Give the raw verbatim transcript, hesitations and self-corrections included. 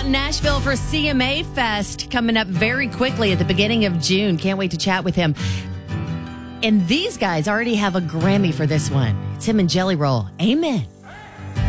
out in Nashville for C M A Fest coming up very quickly at the beginning of June. Can't wait to chat with him. And these guys already have a Grammy for this one. It's him and Jelly Roll. Amen.